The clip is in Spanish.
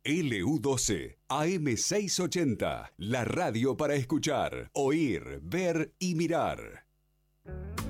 LU12, AM680, la radio para escuchar, oír, ver y mirar.